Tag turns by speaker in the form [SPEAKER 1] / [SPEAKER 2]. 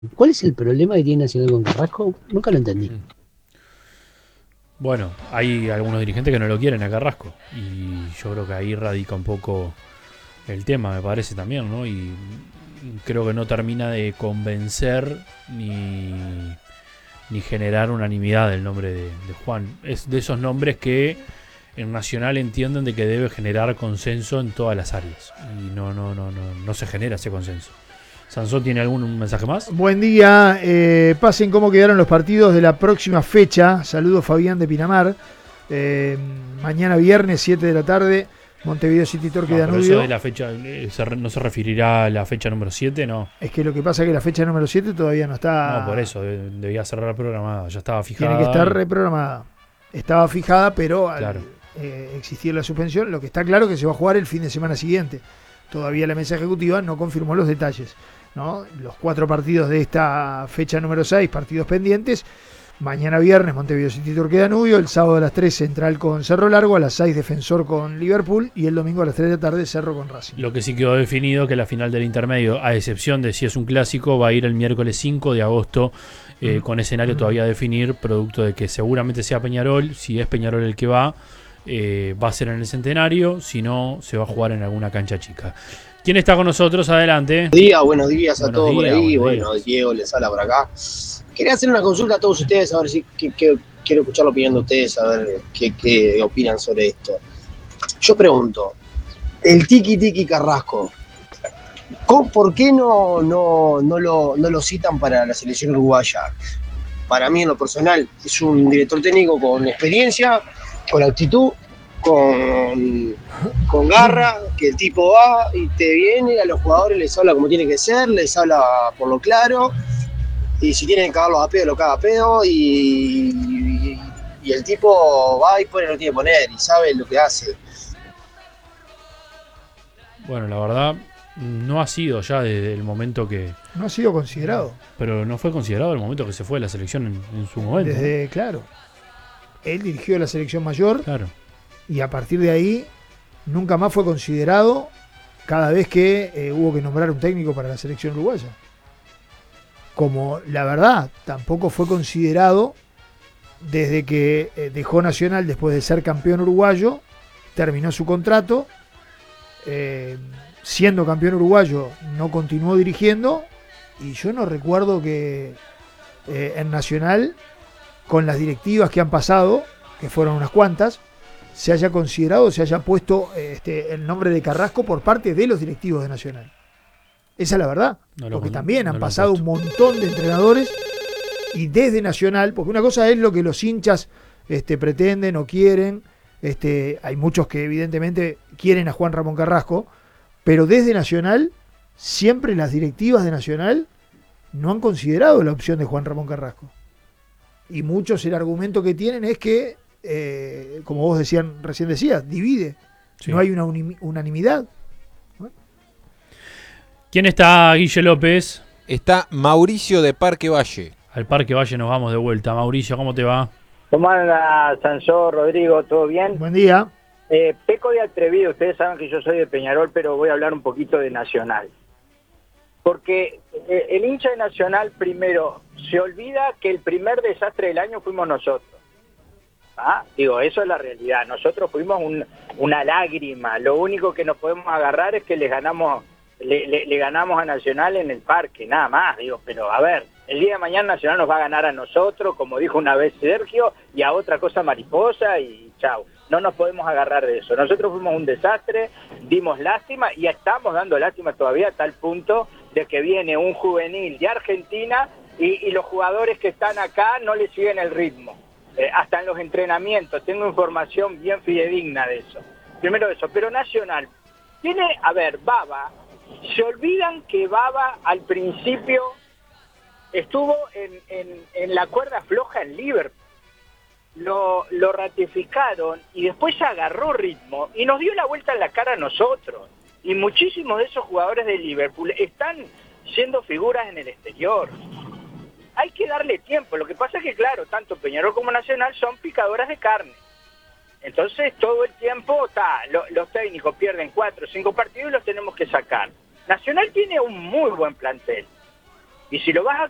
[SPEAKER 1] ¿Cuál es el problema que tiene Nacional con Carrasco? Nunca lo entendí.
[SPEAKER 2] Bueno, hay algunos dirigentes que no lo quieren a Carrasco. Y yo creo que ahí radica un poco el tema, me parece también, ¿no? Y creo que no termina de convencer ni generar unanimidad el nombre de Juan. Es de esos nombres que en Nacional entienden de que debe generar consenso en todas las áreas. Y no se genera ese consenso. ¿Sansón tiene algún mensaje más?
[SPEAKER 3] Buen día, pasen cómo quedaron los partidos de la próxima fecha. Saludos Fabián de Pinamar. Mañana viernes 7 de la tarde, Montevideo City Torque
[SPEAKER 2] No, pero eso
[SPEAKER 3] Danubio.
[SPEAKER 2] de la fecha, ¿no se referirá a la fecha número 7? No.
[SPEAKER 3] Es que lo que pasa es que la fecha número 7 todavía no
[SPEAKER 2] No, por
[SPEAKER 3] está.
[SPEAKER 2] eso, debía cerrar programada, ya estaba
[SPEAKER 3] Tiene que
[SPEAKER 2] fijada.
[SPEAKER 3] estar reprogramada. Estaba fijada, pero al
[SPEAKER 2] Claro.
[SPEAKER 3] existir la suspensión, lo que está claro es que se va a jugar el fin de semana siguiente. Todavía la mesa ejecutiva no confirmó los detalles, ¿no? Los 4 partidos de esta fecha número 6, partidos pendientes. Mañana viernes, Montevideo City Torque Danubio. El sábado a las 3, Central con Cerro Largo. A las 6, Defensor con Liverpool. Y el domingo a las 3 de la tarde, Cerro con Racing.
[SPEAKER 2] Lo que sí quedó definido que la final del intermedio, a excepción de si es un clásico, va a ir el miércoles 5 de agosto con escenario todavía a definir, producto de que seguramente sea Peñarol. Si es Peñarol el que va a ser en el Centenario, si no, se va a jugar en alguna cancha chica. ¿Quién está con nosotros? Adelante.
[SPEAKER 4] Buenos días a
[SPEAKER 2] Buenos
[SPEAKER 4] todos por
[SPEAKER 2] días,
[SPEAKER 4] ahí.
[SPEAKER 2] buenos
[SPEAKER 4] Bueno,
[SPEAKER 2] días.
[SPEAKER 4] Diego les habla por acá. Quería hacer una consulta a todos ustedes, a ver si quiero escuchar la opinión de ustedes, a ver qué opinan sobre esto. Yo pregunto, el Tiki Tiki Carrasco, ¿por qué no lo citan para la selección uruguaya? Para mí, en lo personal, es un director técnico con experiencia, con actitud, con garra, que el tipo va y te viene, a los jugadores les habla como tiene que ser, les habla por lo claro, y si tienen que cagarlos a pedo, lo caga a pedo, y el tipo va y pone lo que tiene que poner, y sabe lo que hace.
[SPEAKER 2] Bueno, la verdad, no ha sido ya desde el momento que.
[SPEAKER 3] No ha sido considerado.
[SPEAKER 2] Pero no fue considerado el momento que se fue de la selección en su momento.
[SPEAKER 3] Desde, claro, él dirigió la selección mayor.
[SPEAKER 2] Claro.
[SPEAKER 3] Y a partir de ahí, nunca más fue considerado cada vez que hubo que nombrar un técnico para la selección uruguaya. Como la verdad, tampoco fue considerado desde que dejó Nacional después de ser campeón uruguayo, terminó su contrato, siendo campeón uruguayo no continuó dirigiendo, y yo no recuerdo que en Nacional, con las directivas que han pasado, que fueron unas cuantas, se haya considerado, se haya puesto el nombre de Carrasco por parte de los directivos de Nacional. Esa es la verdad, porque también han pasado un montón de entrenadores y desde Nacional, porque una cosa es lo que los hinchas pretenden o quieren, hay muchos que evidentemente quieren a Juan Ramón Carrasco, pero desde Nacional, siempre las directivas de Nacional no han considerado la opción de Juan Ramón Carrasco. Y muchos el argumento que tienen es que, como vos recién decías, divide. Sí. No hay una unanimidad. ¿No?
[SPEAKER 2] ¿Quién está, Guille López?
[SPEAKER 5] Está Mauricio de Parque Valle.
[SPEAKER 2] Al Parque Valle nos vamos de vuelta. Mauricio, ¿cómo te va?
[SPEAKER 6] ¿Cómo anda, Sansón, Rodrigo? ¿Todo bien?
[SPEAKER 3] Buen día.
[SPEAKER 6] Peco de atrevido, ustedes saben que yo soy de Peñarol, pero voy a hablar un poquito de Nacional. Porque el hincha de Nacional, primero, se olvida que el primer desastre del año fuimos nosotros. ¿Ah? Digo, eso es la realidad. Nosotros fuimos una lágrima. Lo único que nos podemos agarrar es que le ganamos a Nacional en el parque, nada más. Digo, pero a ver, el día de mañana Nacional nos va a ganar a nosotros, como dijo una vez Sergio, y a otra cosa Mariposa, y chau. No nos podemos agarrar de eso. Nosotros fuimos un desastre, dimos lástima, y estamos dando lástima todavía a tal punto de que viene un juvenil de Argentina y los jugadores que están acá no le siguen el ritmo. Hasta en los entrenamientos, tengo información bien fidedigna de eso. Primero eso, pero Nacional tiene, a ver, Baba, se olvidan que Baba al principio estuvo en la cuerda floja en Liverpool, lo ratificaron y después ya agarró ritmo y nos dio la vuelta en la cara a nosotros, y muchísimos de esos jugadores de Liverpool están siendo figuras en el exterior. Hay que darle tiempo. Lo que pasa es que, claro, tanto Peñarol como Nacional son picadoras de carne. Entonces, todo el tiempo los técnicos pierden 4 o 5 partidos y los tenemos que sacar. Nacional tiene un muy buen plantel. Y si lo vas a